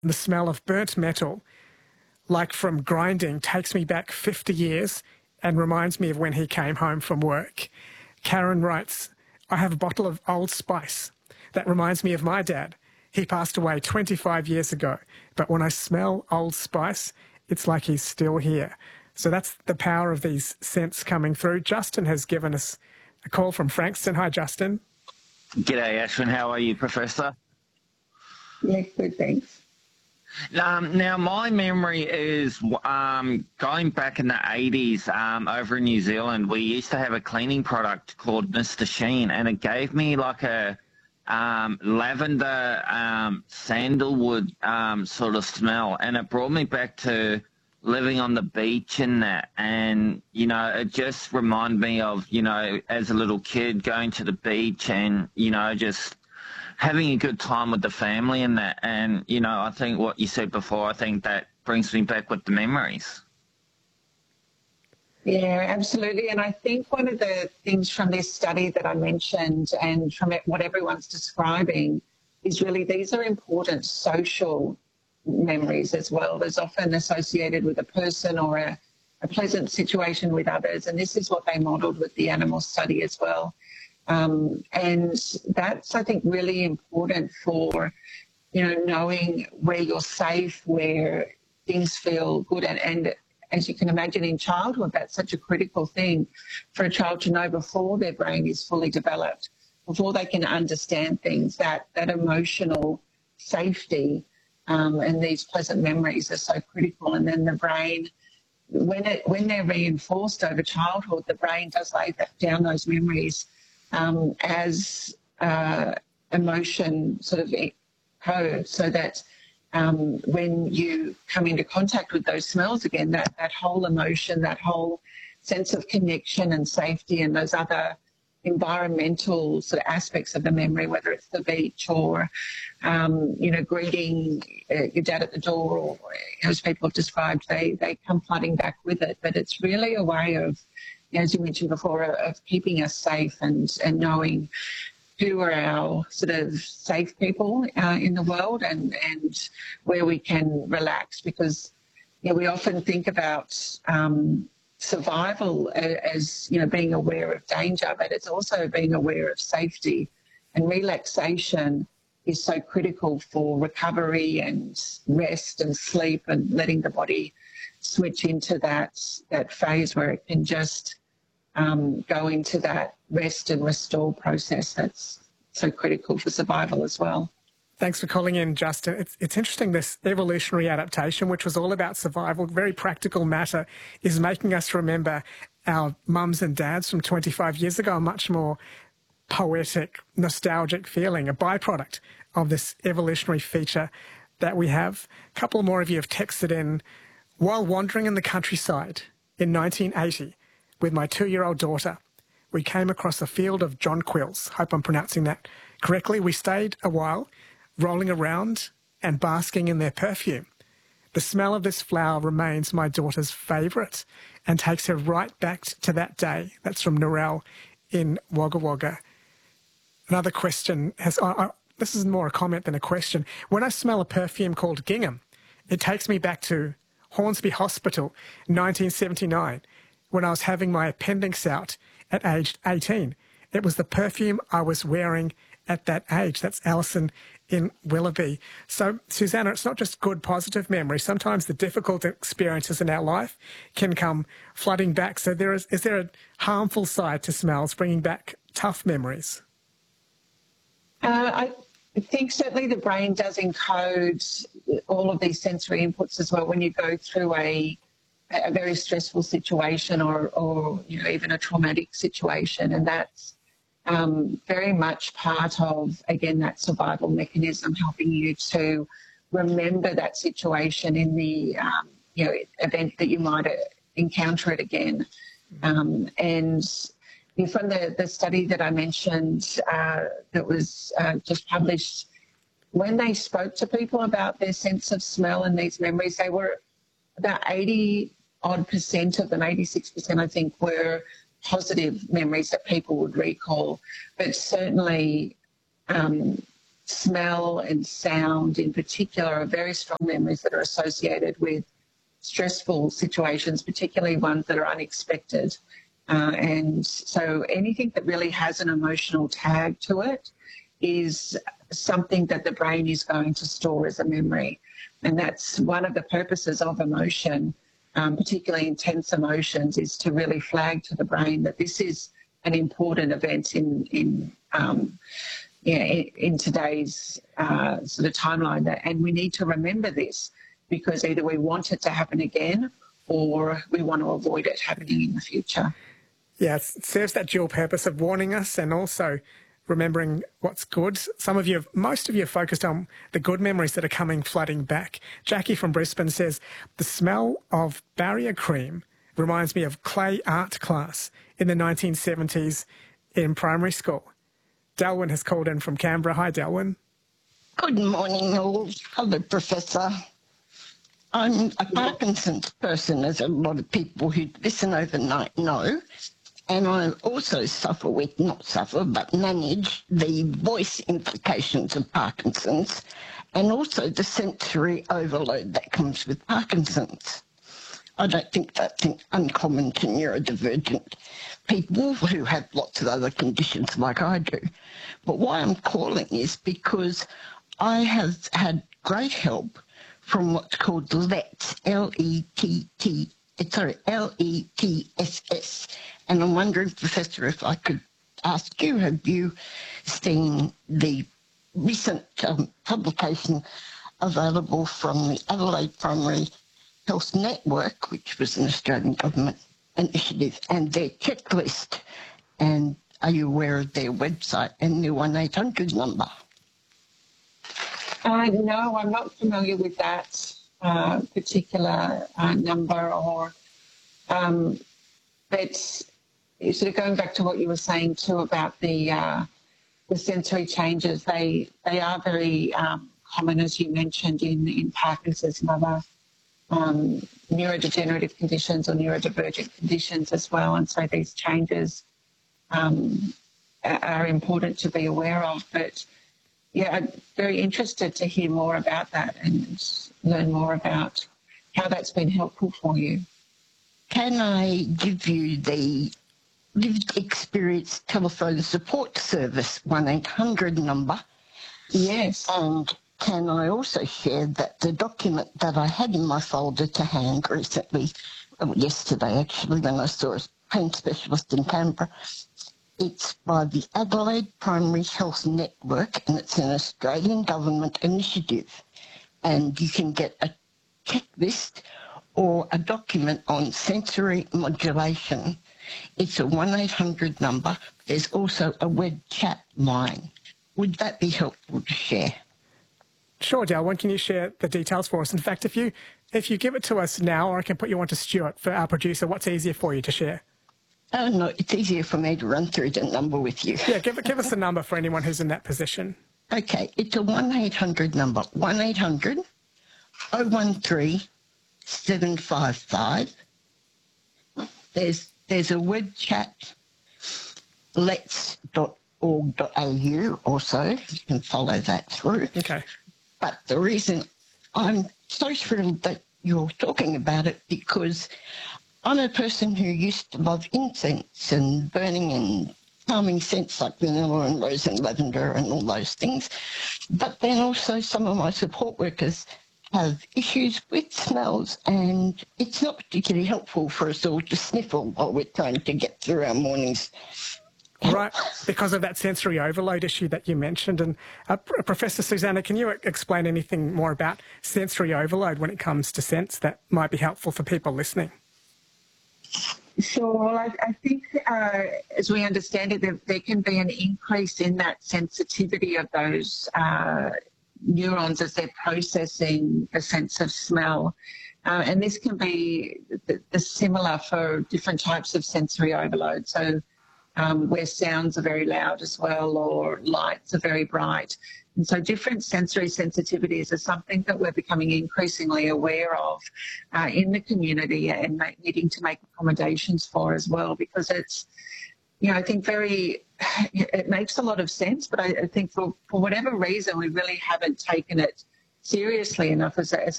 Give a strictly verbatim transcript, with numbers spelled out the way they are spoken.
The smell of burnt metal, like from grinding, takes me back fifty years and reminds me of when he came home from work. Karen writes, I have a bottle of Old Spice. That reminds me of my dad. He passed away twenty-five years ago, but when I smell Old Spice, it's like he's still here. So that's the power of these scents coming through. Justin has given us a call from Frankston. Hi, Justin. G'day, Ashwin. How are you, Professor? Yeah, good, thanks. Um, now, my memory is um, going back in the eighties um, over in New Zealand, we used to have a cleaning product called Mister Sheen, and it gave me like a um, lavender um, sandalwood um, sort of smell, and it brought me back to living on the beach and that, and, you know, it just reminded me of, you know, as a little kid going to the beach and, you know, just having a good time with the family and that. And, you know, I think what you said before, I think that brings me back with the memories. Yeah, absolutely. And I think one of the things from this study that I mentioned and from it, what everyone's describing is really these are important social memories as well. There's often associated with a person or a, a pleasant situation with others. And this is what they modelled with the animal study as well. Um, and that's, I think, really important for, you know, knowing where you're safe, where things feel good. And, and as you can imagine in childhood, that's such a critical thing for a child to know before their brain is fully developed, before they can understand things, that, that emotional safety um, and these pleasant memories are so critical. And then the brain, when, it, when they're reinforced over childhood, the brain does lay down those memories Um, as uh, emotion sort of code, so that um, when you come into contact with those smells again, that, that whole emotion, that whole sense of connection and safety and those other environmental sort of aspects of the memory, whether it's the beach or, um, you know, greeting uh, your dad at the door, or as people have described, they, they come flooding back with it. But it's really a way of, as you mentioned before, of keeping us safe and, and knowing who are our sort of safe people uh, in the world and, and where we can relax. Because, you know, we often think about um, survival as, you know, being aware of danger, but it's also being aware of safety. And relaxation is so critical for recovery and rest and sleep and letting the body switch into that, that phase where it can just Um, go into that rest and restore process that's so critical for survival as well. Thanks for calling in, Justin. It's, it's interesting, this evolutionary adaptation, which was all about survival, very practical matter, is making us remember our mums and dads from twenty-five years ago, a much more poetic, nostalgic feeling, a byproduct of this evolutionary feature that we have. A couple more of you have texted in, while wandering in the countryside in nineteen eighty, with my two-year-old daughter, we came across a field of jonquils. Hope I'm pronouncing that correctly. We stayed a while, rolling around and basking in their perfume. The smell of this flower remains my daughter's favourite and takes her right back to that day. That's from Narelle in Wagga Wagga. Another question has, uh, uh, this is more a comment than a question. When I smell a perfume called gingham, it takes me back to Hornsby Hospital, nineteen seventy-nine. When I was having my appendix out at age eighteen. It was the perfume I was wearing at that age. That's Alison in Willoughby. So, Susanna, it's not just good, positive memories. Sometimes the difficult experiences in our life can come flooding back. So there is, is there a harmful side to smells, bringing back tough memories? Uh, I think certainly the brain does encode all of these sensory inputs as well when you go through a a very stressful situation or, or you know, even a traumatic situation. And that's um, very much part of, again, that survival mechanism, helping you to remember that situation in the, um, you know, event that you might encounter it again. Um, and you know, from the, the study that I mentioned uh, that was uh, just published, when they spoke to people about their sense of smell and these memories, they were about eighty odd percent of them, eighty-six percent I think, were positive memories that people would recall. But certainly um, smell and sound in particular are very strong memories that are associated with stressful situations, particularly ones that are unexpected. Uh, and so anything that really has an emotional tag to it is something that the brain is going to store as a memory. And that's one of the purposes of emotion, um, particularly intense emotions, is to really flag to the brain that this is an important event in in um, yeah, in, in today's uh, sort of timeline. That, and we need to remember this because either we want it to happen again or we want to avoid it happening in the future. Yeah, it serves that dual purpose of warning us and also remembering what's good. Some of you, have, most of you are focused on the good memories that are coming flooding back. Jackie from Brisbane says, the smell of barrier cream reminds me of clay art class in the nineteen seventies in primary school. Delwyn has called in from Canberra. Hi, Delwyn. Good morning, all. Hello, Professor. I'm a Parkinson's person, as a lot of people who listen overnight know. And I also suffer with, not suffer, but manage the voice implications of Parkinson's and also the sensory overload that comes with Parkinson's. I don't think that's uncommon to neurodivergent people who have lots of other conditions like I do. But why I'm calling is because I have had great help from what's called LETTS, L E T T, sorry, L E T S S. And I'm wondering, Professor, if I could ask you, have you seen the recent um, publication available from the Adelaide Primary Health Network, which was an Australian government initiative, and their checklist? And are you aware of their website and their one eight hundred number? Uh, no, I'm not familiar with that uh, particular uh, number, or um, but sort of going back to what you were saying too about the uh, the sensory changes. They they are very um, common, as you mentioned, in in Parkinson's and other um, neurodegenerative conditions or neurodivergent conditions as well. And so these changes um, are important to be aware of. But yeah, I'm very interested to hear more about that and learn more about how that's been helpful for you. Can I give you the lived experience telephone support service one eight hundred number? Yes. And can I also share that the document that I had in my folder to hand recently, well, yesterday actually, when I saw a pain specialist in Canberra, it's by the Adelaide Primary Health Network, and it's an Australian government initiative. And you can get a checklist or a document on sensory modulation. It's a one eight hundred number. There's also a web chat line. Would that be helpful to share? Sure, Delwyn, can you share the details for us? In fact, if you if you give it to us now, or I can put you on to Stuart for our producer, what's easier for you to share? Oh, no, it's easier for me to run through the number with you. Yeah, give, give us the number for anyone who's in that position. Okay, it's a one eight hundred number, one eight hundred oh one three seven five five. There's, there's a web chat, letts dot org dot a u also. You can follow that through. Okay. But the reason I'm so thrilled that you're talking about it, because I'm a person who used to love incense and burning and calming scents like vanilla and rose and lavender and all those things. But then also some of my support workers have issues with smells, and it's not particularly helpful for us all to sniffle while we're trying to get through our mornings. Right, because of that sensory overload issue that you mentioned. And uh, Professor Susanna, can you explain anything more about sensory overload when it comes to scents that might be helpful for people listening? Sure. Well, I, I think uh, as we understand it, there, there can be an increase in that sensitivity of those uh, neurons as they're processing the sense of smell. Uh, and this can be the, the similar for different types of sensory overload. So um, where sounds are very loud as well, or lights are very bright. And so different sensory sensitivities are something that we're becoming increasingly aware of uh, in the community and needing to make accommodations for as well, because it's you know, I think very, it makes a lot of sense, but I, I think for, for whatever reason, we really haven't taken it seriously enough as a, as